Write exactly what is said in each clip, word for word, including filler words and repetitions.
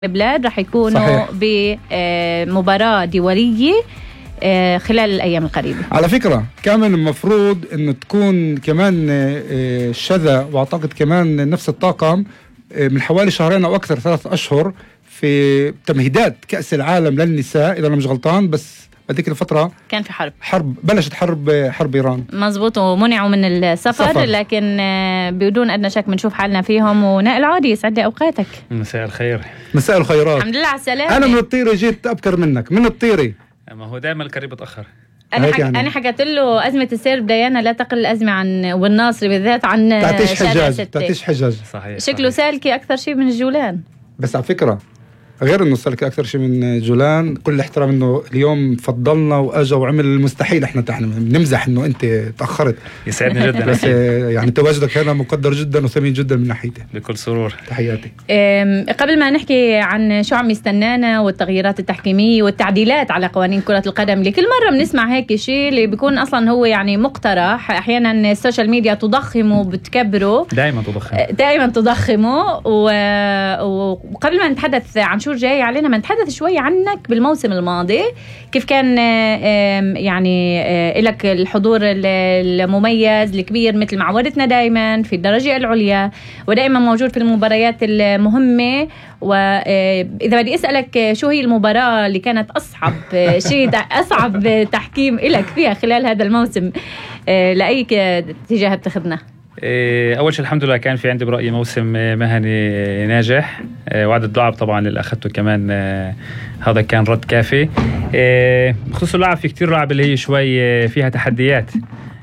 بلاد رح يكونوا بمباراة دولية خلال الأيام القريبة. على فكرة كمان المفروض أنه تكون كمان الشذا، وأعتقد كمان نفس الطاقم من حوالي شهرين أو أكثر، ثلاث أشهر في تمهيدات كأس العالم للنساء إذا أنا مش غلطان. بس هذيك الفترة كان في حرب حرب بلشت حرب حرب إيران، مظبوط، ومنعوا من السفر سفر. لكن بدون أدنى شك بنشوف حالنا فيهم. ونائل عادي، يسعد لي أوقاتك. مساء الخير. مساء الخيرات. الحمد لله على السلامة. أنا من الطيرة جيت أبكر منك، من الطيرة. ما هو دائما القريب بتأخر. أنا حك... يعني. أنا حكيت له أزمة السير بديانا لا تقل الأزمة عن والناصري بالذات عن تعتيش حجاج تعتيش حجاج صحيح. شكله سالكي أكثر شيء من الجولان. بس على فكرة غير انه سلك اكثر شيء من جولان، كل احترام انه اليوم فضلنا واجا وعمل المستحيل. احنا احنا بنمزح انه انت تاخرت. يسعدني جدا. بس يعني تواجدك هنا مقدر جدا وثمين جدا من ناحيتي. بكل سرور. تحياتي. قبل ما نحكي عن شو عم يستنانا والتغييرات التحكيميه والتعديلات على قوانين كره القدم اللي كل مره بنسمع هيك شيء اللي بيكون اصلا هو يعني مقترح، احيانا السوشيال ميديا تضخمه وبتكبره، دائما تضخمه دائما تضخمه و... وقبل ما نتحدث عن شو جاي علينا ما نتحدث شوي عنك بالموسم الماضي، كيف كان يعني لك الحضور المميز الكبير مثل ما عودتنا دائما في الدرجة العليا، ودائما موجود في المباريات المهمة. وإذا بدي أسألك شو هي المباراة اللي كانت أصعب شيء أصعب تحكيم لك فيها خلال هذا الموسم، لأي اتجاه بتاخذنا؟ أول شيء الحمد لله كان في عندي برأيي موسم مهني ناجح، وعدد اللعب طبعا اللي أخذته كمان هذا كان رد كافي. بخصوص اللعب في كتير لعب اللي هي شوي فيها تحديات،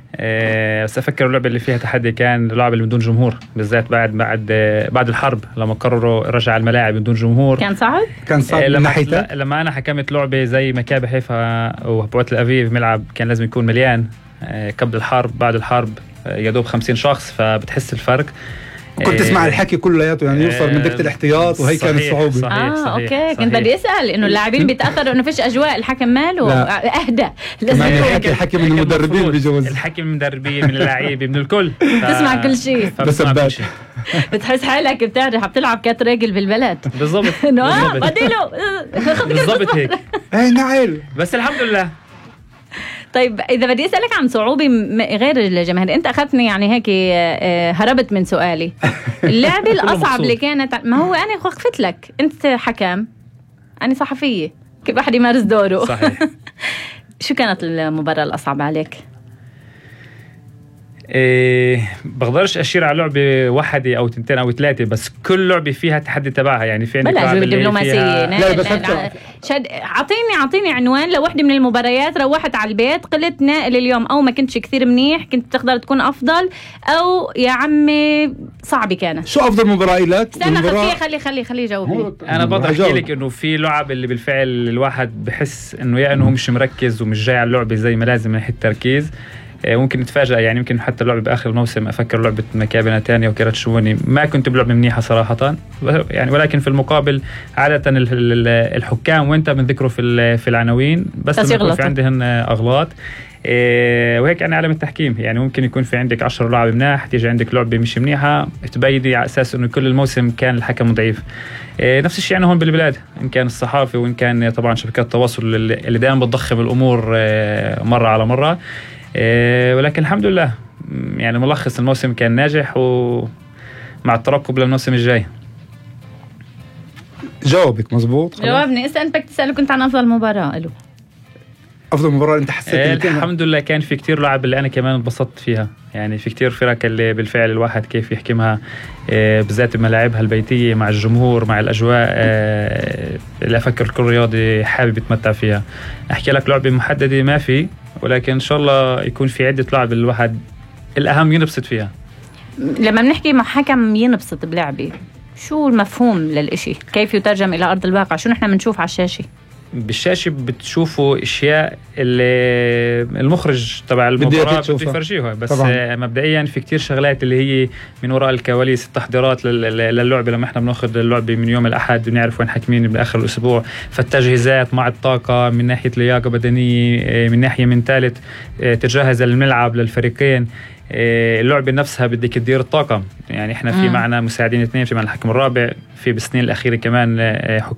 بس أفكر اللعبة اللي فيها تحدي كان اللعبة اللي بدون جمهور، بالذات بعد بعد بعد الحرب لما قرروا رجع الملاعب بدون جمهور. كان صعب؟ كان صعب لما, لما أنا حكمت لعبة زي مكابي حيفا وبوات الأفيف، ملعب كان لازم يكون مليان قبل الحرب بعد الحرب يدوب خمسين شخص، فبتحس الفرق. كنت تسمع الحكي كلياته يعني يوصل من دكة الاحتياط، وهي كانت صعوبة. صحيح آه صحيح أوكي صحيح. كنت بدي أسأل إنه اللاعبين بيتأثروا إنه فيش أجواء، الحكم ماله أهدى. كمان الحكي الحكي من المدربين بيجوز، الحكي من المدربين من اللاعبين من الكل، تسمع كل شيء. بس بتحس حالك بتعرف بتلعب كات راجل بالبلد. بالضبط بالضبط بديله بالضبط هيك. اي نعيل. بس الحمد لله. طيب إذا بدي أسألك عن صعوبة غير الجماهير، أنت أخذتني يعني هيك هربت من سؤالي. اللعبة الأصعب اللي كانت، ما هو أنا خفت لك، أنت حكم أنا صحفية، كيف واحد يمارس دوره. صحيح. شو كانت المباراة الأصعب عليك؟ إيه بقدرش أشير على لعبة واحدة أو تنتين أو ثلاثة، بس كل لعبة فيها تحدي تبعها. يعني في عندك لعبة دبلوماسية. لا بس شد عطيني عطيني عنوان لوحدة من المباريات روحت على البيت قلت نائل اليوم أو ما كنتش كثير منيح، كنت تقدر تكون أفضل، أو يا عمي صعبة كانت. شو أفضل مباراة لك؟ استنى خلي خلي خلي خلي جاوبني. أنا بقدر أحكي لك إنه في لعب اللي بالفعل الواحد بحس إنه يا إنه مش مركز ومش جاي على اللعبة زي ما لازم من ناحية التركيز، ممكن نتفاجأ. يعني ممكن حتى اللعبة بآخر الموسم أفكر لعبة مكابي نتانيا وكيرات شووني ما كنت بلعبة منيحة صراحة يعني، ولكن في المقابل عادة الحكام وانت بنذكروا في في العناوين بس لما يكون في عندهن أغلاط. وهيك يعني عالم التحكيم، يعني ممكن يكون في عندك عشر لعب مناح، تيجي عندك لعبة مش منيحة تبيدي على أساس إنه كل الموسم كان الحكم ضعيف. نفس الشيء يعني هون بالبلاد، إن كان الصحافة وإن كان طبعا شبكات التواصل اللي دائما بتضخم الأمور مرة على مرة. إيه ولكن الحمد لله يعني ملخص الموسم كان ناجح، ومع الترقب للموسم الجاي. جاوبك مزبوط. جاوبني. اسأل أنت تسأله كنت عن أفضل مباراة له. أفضل مباراة أنت حسيت؟ إيه الحمد لله كان في كتير لعب اللي أنا كمان انبسطت فيها، يعني في كتير فرق اللي بالفعل الواحد كيف يحكمها، إيه بالذات ملاعبها البيتية مع الجمهور مع الأجواء، إيه اللي أفكر كل رياضي حابب يتمتع فيها. أحكي لك لعبة محددة ما في، ولكن إن شاء الله يكون في عدة لعب الواحد الأهم ينبسط فيها. لما بنحكي مع حكم ينبسط بلعبة، شو المفهوم للإشي؟ كيف يترجم إلى أرض الواقع؟ شو نحن بنشوف على الشاشة؟ بالشاشة بتشوفوا اشياء اللي المخرج تبع المباراة بده يفرجيها، بس طبعاً. مبدئيا في كتير شغلات اللي هي من وراء الكواليس، التحضيرات للعبة. لما احنا بناخذ اللعبة من يوم الأحد بنعرف وين حاكمين بآخر الأسبوع، فالتجهيزات مع الطاقة من ناحية لياقة بدنية، من ناحية من ثالث تجهز الملعب للفريقين، اللعبة نفسها بدك تدير الطاقم، يعني احنا في مم. معنا مساعدين اثنين، في معنا الحكم الرابع، في بالسنين الأخيرة كمان